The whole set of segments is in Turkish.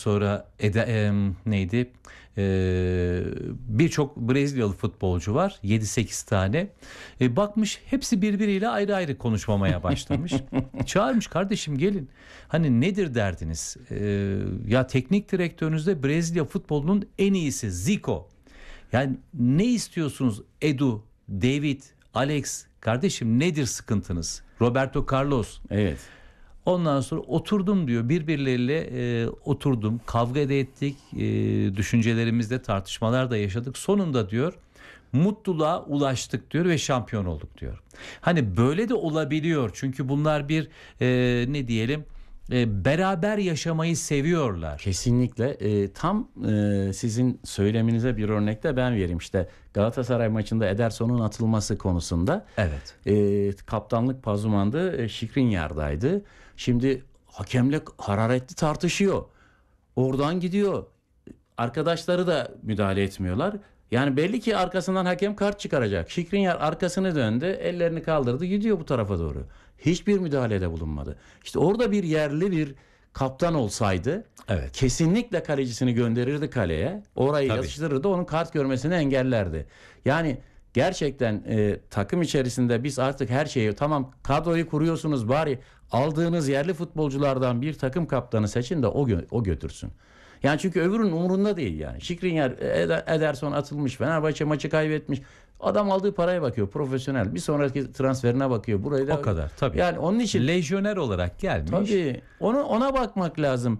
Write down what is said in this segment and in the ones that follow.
sonra neydi? Birçok Brezilyalı futbolcu var. 7-8 tane. Bakmış hepsi birbiriyle ayrı ayrı konuşmamaya başlamış. Çağırmış, kardeşim gelin. Hani nedir derdiniz? Ya teknik direktörünüzde Brezilya futbolunun en iyisi Zico. Yani ne istiyorsunuz Edu, David, Alex? Kardeşim nedir sıkıntınız? Roberto Carlos. Evet. Ondan sonra oturdum diyor, birbirleriyle oturdum, kavga da ettik, düşüncelerimizde tartışmalar da yaşadık. Sonunda diyor mutluluğa ulaştık diyor ve şampiyon olduk diyor. Hani böyle de olabiliyor çünkü bunlar bir ne diyelim beraber yaşamayı seviyorlar. Kesinlikle. Tam sizin söyleminize bir örnek de ben vereyim. İşte Galatasaray maçında Ederson'un atılması konusunda. Evet. Kaptanlık Pazuman'dı, Skriniar'daydı. Şimdi hakemle hararetli tartışıyor. Oradan gidiyor. Arkadaşları da müdahale etmiyorlar. Yani belli ki arkasından hakem kart çıkaracak. Skriniar arkasını döndü, ellerini kaldırdı, gidiyor bu tarafa doğru. Hiçbir müdahalede bulunmadı. İşte orada bir yerli bir kaptan olsaydı, evet, kesinlikle kalecisini gönderirdi kaleye. Orayı yazıştırırdı, onun kart görmesini engellerdi. Yani gerçekten takım içerisinde biz artık her şeyi, tamam kadroyu kuruyorsunuz, bari aldığınız yerli futbolculardan bir takım kaptanı seçin de o götürsün. Yani çünkü öbürünün umurunda değil yani. Skriniar, Ederson atılmış, Fenerbahçe maçı kaybetmiş. Adam aldığı paraya bakıyor, profesyonel. Bir sonraki transferine bakıyor. Burayı da, o kadar tabii. Yani onun için lejyoner olarak gelmiş. Tabii. Ona bakmak lazım.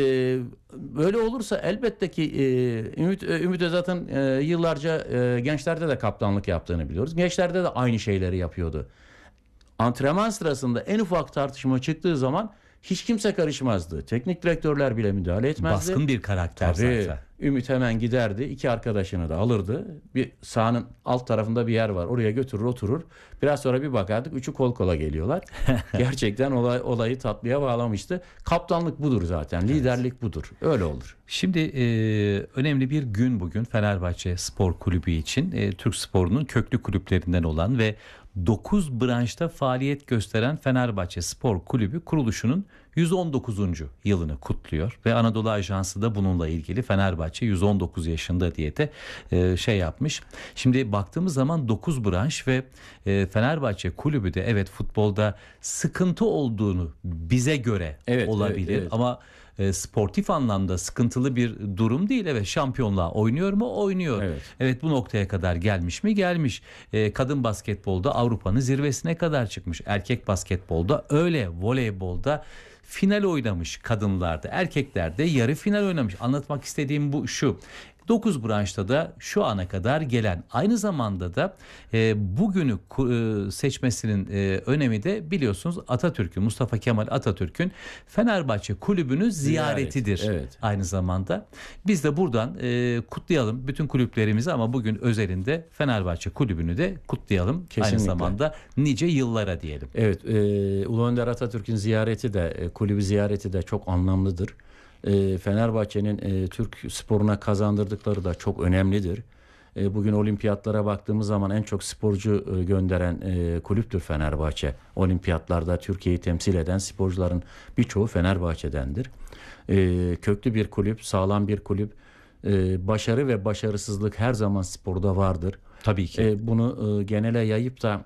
Böyle olursa elbette ki Ümit Özat'ın yıllarca gençlerde de kaptanlık yaptığını biliyoruz. Gençlerde de aynı şeyleri yapıyordu. Antrenman sırasında en ufak tartışma çıktığı zaman hiç kimse karışmazdı. Teknik direktörler bile müdahale etmezdi. Baskın bir karakter tabii, zaten. Ümit hemen giderdi. 2 arkadaşını da alırdı. Bir sahanın alt tarafında bir yer var. Oraya götürür oturur. Biraz sonra bir bakardık 3'ü kol kola geliyorlar. Gerçekten olayı tatlıya bağlamıştı. Kaptanlık budur zaten. Liderlik budur. Öyle olur. Şimdi önemli bir gün bugün Fenerbahçe Spor Kulübü için. Türk sporunun köklü kulüplerinden olan ve 9 branşta faaliyet gösteren Fenerbahçe Spor Kulübü kuruluşunun 119. yılını kutluyor ve Anadolu Ajansı da bununla ilgili Fenerbahçe 119 yaşında diye de yapmış. Şimdi baktığımız zaman 9 branş ve Fenerbahçe Kulübü de evet futbolda sıkıntı olduğunu bize göre olabilir evet. Ama sportif anlamda sıkıntılı bir durum değil. Evet, şampiyonluğa oynuyor mu? Oynuyor. Evet, bu noktaya kadar gelmiş mi? Gelmiş. Kadın basketbolda Avrupa'nın zirvesine kadar çıkmış. Erkek basketbolda öyle. Voleybolda final oynamış kadınlarda. Erkeklerde yarı final oynamış. Anlatmak istediğim bu şu. 9 branşta da şu ana kadar gelen, aynı zamanda da bugünü seçmesinin önemi de biliyorsunuz Atatürk'ün, Mustafa Kemal Atatürk'ün Fenerbahçe kulübünü ziyaretidir. Evet. Aynı zamanda biz de buradan kutlayalım bütün kulüplerimizi ama bugün özelinde Fenerbahçe kulübünü de kutlayalım. Kesinlikle. Aynı zamanda nice yıllara diyelim. Evet, Ulu Önder Atatürk'ün ziyareti de, kulübü ziyareti de çok anlamlıdır. Fenerbahçe'nin Türk sporuna kazandırdıkları da çok önemlidir. Bugün olimpiyatlara baktığımız zaman en çok sporcu gönderen kulüptür Fenerbahçe. Olimpiyatlarda Türkiye'yi temsil eden sporcuların birçoğu Fenerbahçe'dendir. Köklü bir kulüp, sağlam bir kulüp. Başarı ve başarısızlık her zaman sporda vardır. Tabii ki. Bunu genele yayıp da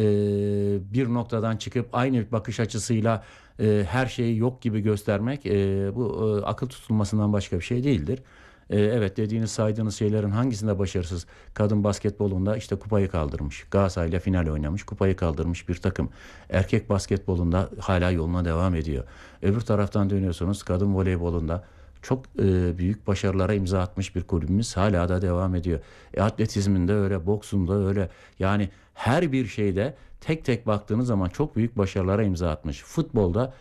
bir noktadan çıkıp aynı bakış açısıyla her şeyi yok gibi göstermek bu akıl tutulmasından başka bir şey değildir. Evet, dediğiniz, saydığınız şeylerin hangisinde başarısız? Kadın basketbolunda işte kupayı kaldırmış. Galatasaray'la final oynamış, kupayı kaldırmış bir takım. Erkek basketbolunda hala yoluna devam ediyor. Öbür taraftan dönüyorsunuz, kadın voleybolunda çok büyük başarılara imza atmış bir kulübümüz hala da devam ediyor. Atletizminde öyle, boksunda öyle. Yani her bir şeyde tek tek baktığınız zaman çok büyük başarılara imza atmış. Futbolda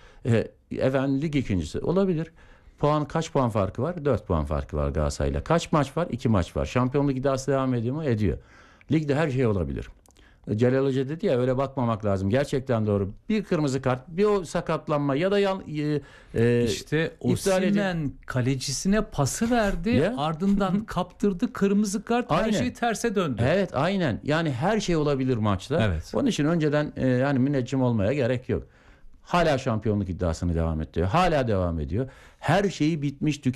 lig ikincisi olabilir. Kaç puan farkı var? 4 puan farkı var Galatasaray'la. Kaç maç var? 2 maç var. Şampiyonluk iddiası devam ediyor mu? Ediyor. Ligde her şey olabilir. Celal Hoca dedi ya, öyle bakmamak lazım. Gerçekten doğru. Bir kırmızı kart, bir o sakatlanma ya da işte Osimhen kalecisine pası verdi. Ya. Ardından kaptırdı, kırmızı kart. Her şey terse döndü. Evet, aynen. Yani her şey olabilir maçta. Evet. Onun için önceden yani müneccim olmaya gerek yok. Hala şampiyonluk iddiasını devam ettiriyor. Hala devam ediyor. Her şeyi bitmiş,